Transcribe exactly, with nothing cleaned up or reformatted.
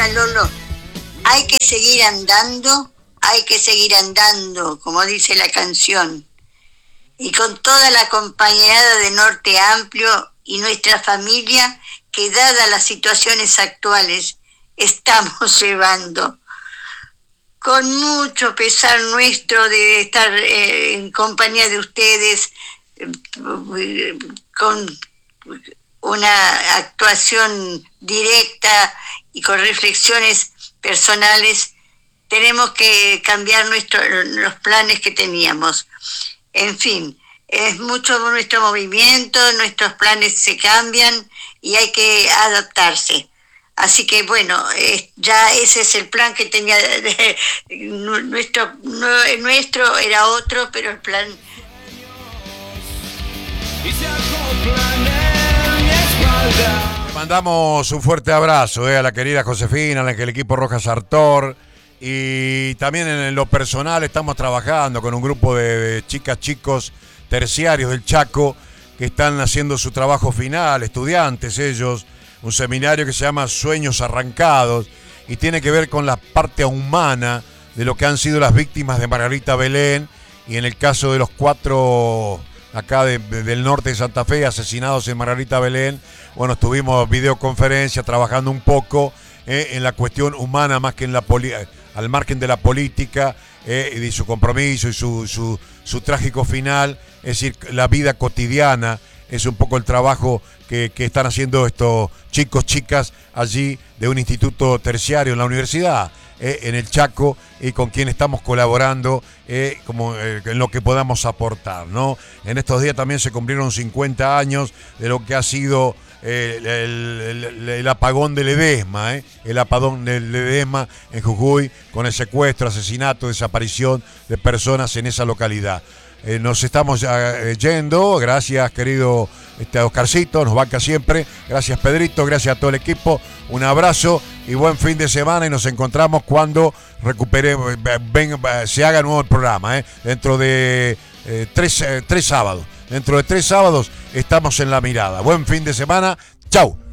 Lolo, hay que seguir andando, hay que seguir andando, como dice la canción. Y con toda la compañerada de Norte Amplio y nuestra familia, que dadas las situaciones actuales, estamos llevando. Con mucho pesar nuestro de estar eh, en compañía de ustedes, eh, con una actuación directa y con reflexiones personales, tenemos que cambiar nuestro, los planes que teníamos. En fin, es mucho nuestro movimiento, nuestros planes se cambian y hay que adaptarse. Así que bueno, eh, ya ese es el plan que tenía, de, de, nuestro, no, el nuestro era otro, pero el plan... Le mandamos un fuerte abrazo eh, a la querida Josefina, al equipo Rojas Sartor, y también en lo personal estamos trabajando con un grupo de, de chicas, chicos terciarios del Chaco que están haciendo su trabajo final, estudiantes ellos, un seminario que se llama Sueños Arrancados y tiene que ver con la parte humana de lo que han sido las víctimas de Margarita Belén y en el caso de los cuatro acá de, de, del norte de Santa Fe asesinados en Margarita Belén. Bueno, estuvimos videoconferencia trabajando un poco eh, en la cuestión humana más que en la poli- al margen de la política eh, y su compromiso y su, su, su trágico final, es decir, la vida cotidiana. Es un poco el trabajo que, que están haciendo estos chicos, chicas allí de un instituto terciario en la universidad, eh, en el Chaco, y con quien estamos colaborando eh, como, eh, en lo que podamos aportar, ¿no? En estos días también se cumplieron cincuenta años de lo que ha sido eh, el, el, el apagón de Ledesma, eh, el apagón de Ledesma en Jujuy, con el secuestro, asesinato, desaparición de personas en esa localidad. Eh, nos estamos eh, yendo, gracias querido este, Oscarcito, nos banca siempre, gracias Pedrito, gracias a todo el equipo, un abrazo y buen fin de semana y nos encontramos cuando recuperemos, ven, se haga nuevo el programa, eh, dentro de eh, tres, eh, tres sábados, dentro de tres sábados estamos en La Mirada. Buen fin de semana, chau.